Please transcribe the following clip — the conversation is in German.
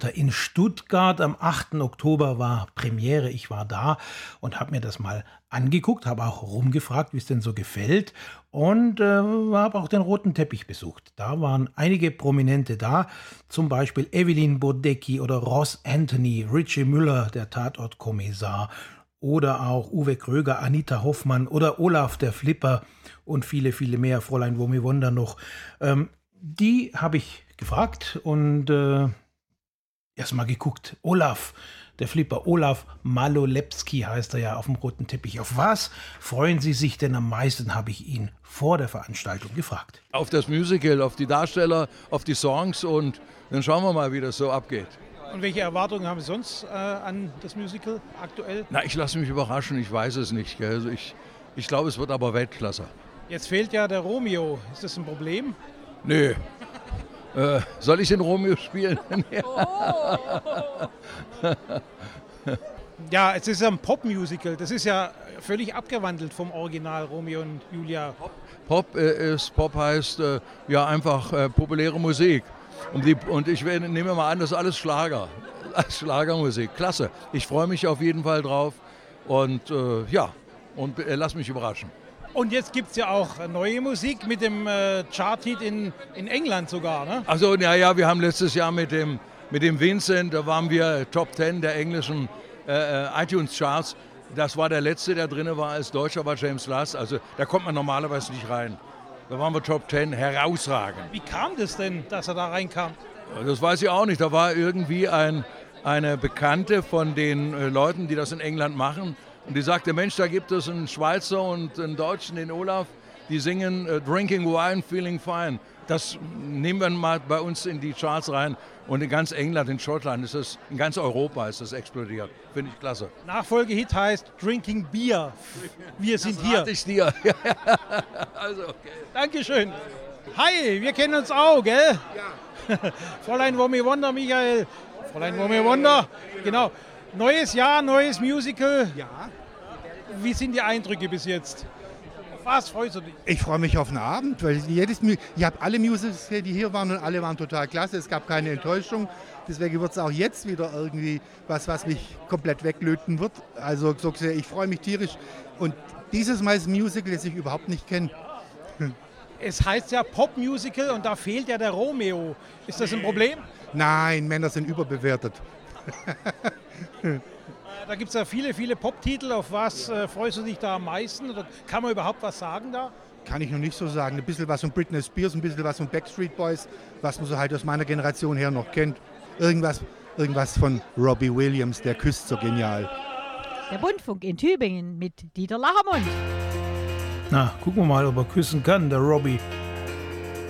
Theater in Stuttgart. Am 8. Oktober war Premiere. Ich war da und habe mir das mal angeguckt, habe auch rumgefragt, wie es denn so gefällt und habe auch den roten Teppich besucht. Da waren einige Prominente da, zum Beispiel Evelyn Bodecki oder Ross Anthony, Richie Müller, der Tatortkommissar, oder auch Uwe Kröger, Anita Hoffmann oder Olaf der Flipper und viele, viele mehr, Fräulein Wommi-Wonder noch. Die habe ich gefragt und erst mal geguckt. Olaf der Flipper, Olaf Malolepski heißt er ja auf dem roten Teppich. Auf was freuen Sie sich denn am meisten, habe ich ihn vor der Veranstaltung gefragt. Auf das Musical, auf die Darsteller, auf die Songs und dann schauen wir mal, wie das so abgeht. Und welche Erwartungen haben Sie sonst an das Musical aktuell? Na, ich lasse mich überraschen, ich weiß es nicht. Gell? Also ich glaube, es wird aber Weltklasse. Jetzt fehlt ja der Romeo. Ist das ein Problem? Nö. Soll ich den Romeo spielen? Ja, es ist ein Pop-Musical. Das ist ja völlig abgewandelt vom Original Romeo und Julia. Pop heißt ja einfach populäre Musik. Und ich nehme mal an, das ist alles Schlager. Alles Schlagermusik. Klasse. Ich freue mich auf jeden Fall drauf. Und lass mich überraschen. Und jetzt gibt es ja auch neue Musik mit dem Chart-Hit in England sogar, ne? Also, ja, wir haben letztes Jahr mit dem Vincent, da waren wir Top 10 der englischen iTunes-Charts. Das war der letzte, der drin war als Deutscher, war James Last. Also da kommt man normalerweise nicht rein. Da waren wir Top 10, herausragend. Wie kam das denn, dass er da reinkam? Das weiß ich auch nicht. Da war irgendwie eine Bekannte von den Leuten, die das in England machen. Und die sagte, Mensch, da gibt es einen Schweizer und einen Deutschen, den Olaf, die singen Drinking Wine, Feeling Fine. Das nehmen wir mal bei uns in die Charts rein. Und in ganz England, in Schottland, in ganz Europa ist das explodiert. Finde ich klasse. Nachfolgehit heißt Drinking Beer. Wir sind hier. Rate ich dir. Also, okay. Dankeschön. Hi, wir kennen uns auch, gell? Ja. Fräulein Wommi-Wonder, Michael. Fräulein Wommi-Wonder, genau. Neues Jahr, neues Musical. Ja. Wie sind die Eindrücke bis jetzt? Auf was freust du dich? Ich freue mich auf den Abend, weil ich habe alle Musicals, die hier waren, und alle waren total klasse. Es gab keine Enttäuschung. Deswegen wird es auch jetzt wieder irgendwie was mich komplett weglöten wird. Also so gesehen, ich freue mich tierisch. Und dieses Mal ist ein Musical, das ich überhaupt nicht kenne. Es heißt ja Pop-Musical und da fehlt ja der Romeo. Ist das ein Problem? Nein, Männer sind überbewertet. Da gibt es ja viele, viele Pop-Titel. Auf was freust du dich da am meisten? Oder kann man überhaupt was sagen da? Kann ich noch nicht so sagen. Ein bisschen was von Britney Spears, ein bisschen was von Backstreet Boys, was man so halt aus meiner Generation her noch kennt. Irgendwas von Robbie Williams, der küsst so genial. Der Bundfunk in Tübingen mit Dieter Lachermund. Na, gucken wir mal, ob er küssen kann, der Robbie.